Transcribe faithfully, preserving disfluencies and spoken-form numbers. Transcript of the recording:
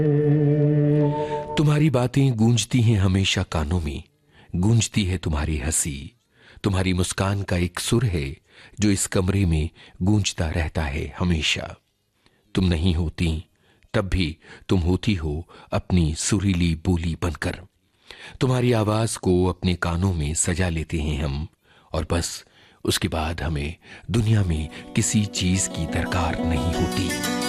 तुम्हारी बातें गूंजती हैं हमेशा कानों में, गूंजती है तुम्हारी हंसी। तुम्हारी मुस्कान का एक सुर है जो इस कमरे में गूंजता रहता है हमेशा। तुम नहीं होती तब भी तुम होती हो अपनी सुरीली बोली बनकर। तुम्हारी आवाज को अपने कानों में सजा लेते हैं हम, और बस उसके बाद हमें दुनिया में किसी चीज की दरकार नहीं होती।